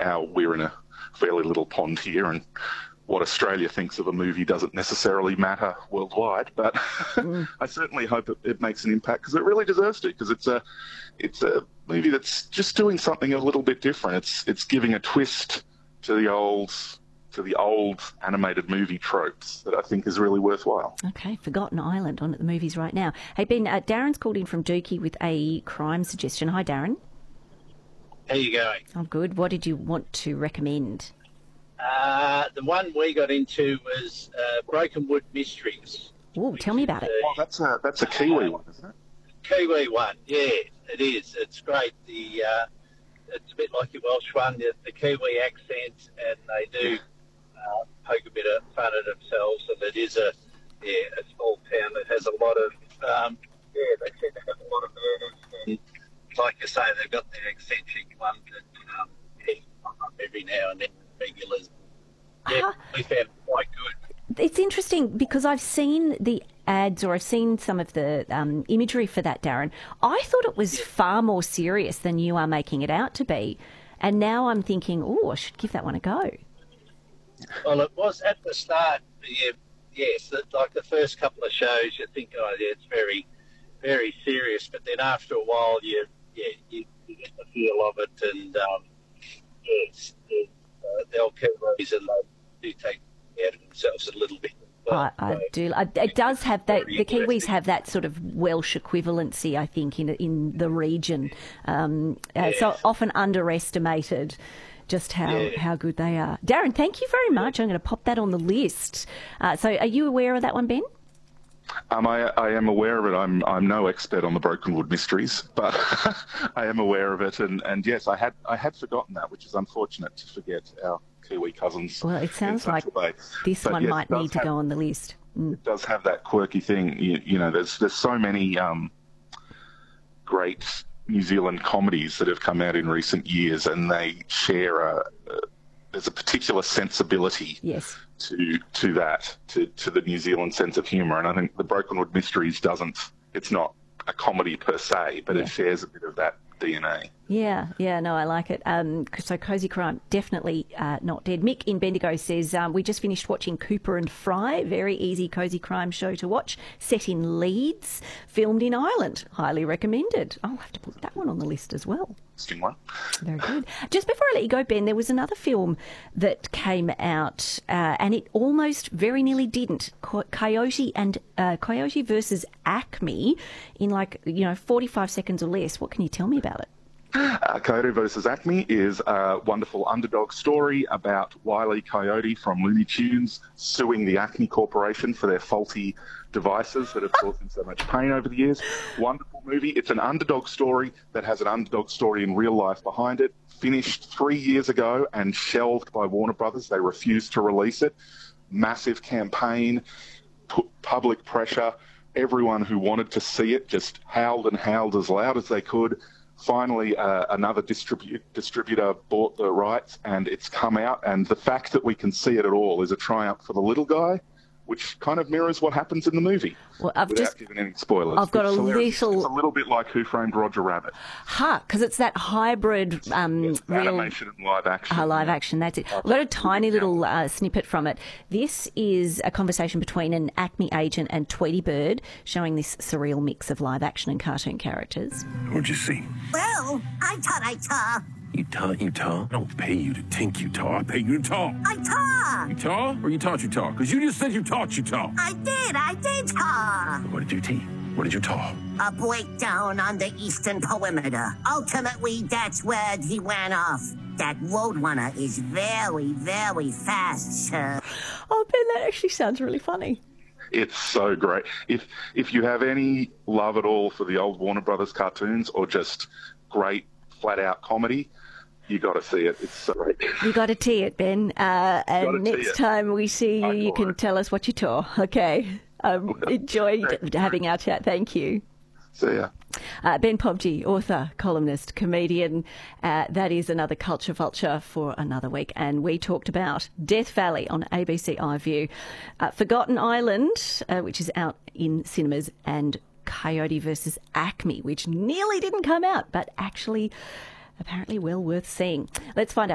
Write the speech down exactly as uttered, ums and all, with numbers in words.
our we're in a fairly little pond here, and what Australia thinks of a movie doesn't necessarily matter worldwide, but mm. I certainly hope it, it makes an impact, because it really deserves to, because it's a it's a movie that's just doing something a little bit different. It's it's giving a twist to the old to the old animated movie tropes that I think is really worthwhile. Okay, Forgotten Island on at the movies right now. Hey Ben, uh, Darren's called in from Dookie with a crime suggestion. Hi Darren. How you going? I'm good. What did you want to recommend? Uh, the one we got into was uh, Broken Wood Mysteries. Oh, tell me about it. Oh, that's a that's a Kiwi uh, one, isn't it? Kiwi one, yeah, it is. It's great. The uh, it's a bit like your Welsh one, the, the Kiwi accent, and they do uh, poke a bit of fun at themselves. And it is a yeah a small town that has a lot of um, yeah they tend to have a lot of murders. And like you say, they've got their eccentric ones that um, yeah, pop up every now and then. Regulars. Yeah, uh, we found it quite good. It's interesting because I've seen the ads, or I've seen some of the um, imagery for that, Darren. I thought it was yeah. far more serious than you are making it out to be. And now I'm thinking, oh, I should give that one a go. Well, it was at the start, yeah, yes, like the first couple of shows, you think, oh, yeah, it's very, very serious. But then after a while, you, yeah, you, you get the feel of it, and um, yes, yeah, Uh, they'll kill those, and they do take care of themselves a little bit. But, I, I uh, do. I, it does have that. The Kiwis have that sort of Welsh equivalency, I think, in in the region. Um, uh, yes. So often underestimated, just how, yeah. how good they are. Darren, thank you very much. I'm going to pop that on the list. Uh, so, are you aware of that one, Ben? Um, I, I am aware of it. I'm I'm no expert on the Broken Wood Mysteries, but I am aware of it. And, and yes, I had I had forgotten that, which is unfortunate to forget our Kiwi cousins. Well, it sounds like Bay. this but one yes, might need to have, go on the list. Mm. It does have that quirky thing. You, you know, there's there's so many um, great New Zealand comedies that have come out in recent years, and they share a, a there's a particular sensibility. Yes. to to that, to, to the New Zealand sense of humour. And I think the Broken Wood Mysteries doesn't, it's not a comedy per se, but yeah. it shares a bit of that D N A. Yeah, yeah, no, I like it. Um, so Cozy Crime, definitely uh, not dead. Mick in Bendigo says, um, we just finished watching Cooper and Fry, very easy Cozy Crime show to watch, set in Leeds, filmed in Ireland. Highly recommended. I'll have to put that one on the list as well. Interesting one. Very good. Just before I let you go, Ben, there was another film that came out uh, and it almost very nearly didn't. Co- Coyote and uh, Coyote versus Acme in like, you know, forty-five seconds or less. What can you tell me about it? Uh, Coyote versus Acme is a wonderful underdog story about Wile E. Coyote from Looney Tunes suing the Acme Corporation for their faulty devices that have caused him so much pain over the years. Wonderful movie. It's an underdog story that has an underdog story in real life behind it. Finished three years ago and shelved by Warner Brothers. They refused to release it. Massive campaign, put public pressure. Everyone who wanted to see it just howled and howled as loud as they could. Finally, uh, another distribu- distributor bought the rights, and it's come out. And the fact that we can see it at all is a triumph for the little guy, which kind of mirrors what happens in the movie. Well, I've without just giving any spoilers. I've got it's a hilarious. little. It's a little bit like Who Framed Roger Rabbit. Ha, because it's that hybrid um, yes, real animation and live action. Uh, live yeah. action. That's it. I've got a tiny little uh, snippet from it. This is a conversation between an Acme agent and Tweety Bird, showing this surreal mix of live action and cartoon characters. What'd you see? Well, I thought I saw. You taught you talk? I don't pay you to think you talk. I pay you to talk. I talk. You talk or you taught you talk? Because you just said you taught you talk. I did. I did talk. What did you teach? What did you talk? A breakdown on the eastern perimeter. Ultimately, that's where he ran off. That Roadrunner is very, very fast, sir. Oh, Ben, that actually sounds really funny. It's so great. If if you have any love at all for the old Warner Brothers cartoons or just great flat-out comedy, you got to see it. It's so great. You got to tee it, Ben. Uh, and next time we see you, you can tell us what you taught. Okay. Um, enjoyed having our chat. Thank you. See ya. Uh, Ben Pobji, author, columnist, comedian. Uh, that is another Culture Vulture for another week. And we talked about Death Valley on A B C iView, uh, Forgotten Island, uh, which is out in cinemas, and Coyote versus Acme, which nearly didn't come out, but actually apparently well worth seeing. Let's find out.